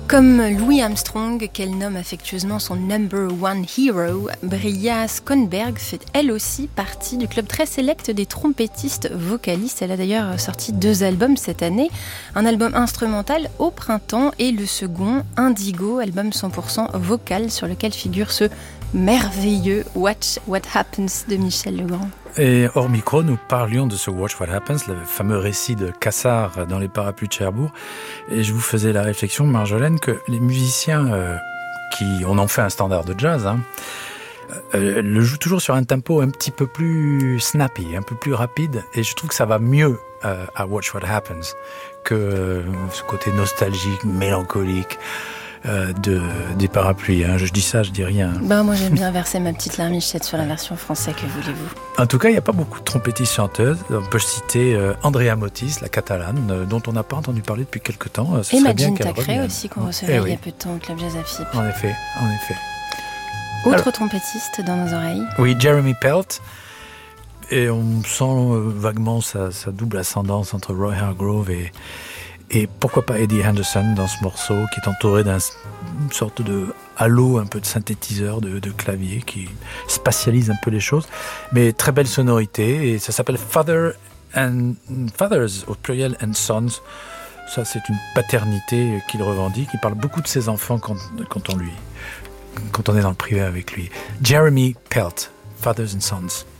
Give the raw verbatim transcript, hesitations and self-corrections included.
Comme Louis Armstrong, qu'elle nomme affectueusement son number one hero, Bria Skonberg fait elle aussi partie du club très sélect des trompettistes vocalistes. Elle a d'ailleurs sorti deux albums cette année, un album instrumental au printemps et le second, Indigo, album cent pour cent vocal sur lequel figure ce merveilleux Watch What Happens de Michel Legrand. Et hors micro, nous parlions de ce Watch What Happens, le fameux récit de Cassard dans les parapluies de Cherbourg. Et je vous faisais la réflexion, Marjolaine, que les musiciens euh, qui en ont fait un standard de jazz, hein, euh, le jouent toujours sur un tempo un petit peu plus snappy, un peu plus rapide. Et je trouve que ça va mieux euh, à Watch What Happens que euh, ce côté nostalgique, mélancolique. Euh, de, des parapluies. Hein. Je, je dis ça, je dis rien. Ben, moi, j'aime bien verser ma petite larmichette sur la version française, que voulez-vous. En tout cas, il n'y a pas beaucoup de trompettistes chanteuses. On peut citer euh, Andrea Motis, la catalane, euh, dont on n'a pas entendu parler depuis quelque temps. Ce Et Magine Tacré aussi, qu'on recevait eh il oui. y a peu de temps au Club Jazz à Fipe. En effet, en effet. Autre Alors, trompettiste dans nos oreilles. Oui, Jeremy Pelt. Et on sent euh, vaguement sa, sa double ascendance entre Roy Hargrove et Et pourquoi pas Eddie Henderson dans ce morceau qui est entouré d'une sorte de halo, un peu de synthétiseur, de, de clavier qui spatialise un peu les choses. Mais très belle sonorité et ça s'appelle Father and Fathers au pluriel and Sons. Ça, c'est une paternité qu'il revendique. Il parle beaucoup de ses enfants quand, quand on lui, quand on est dans le privé avec lui. Jeremy Pelt, Fathers and Sons.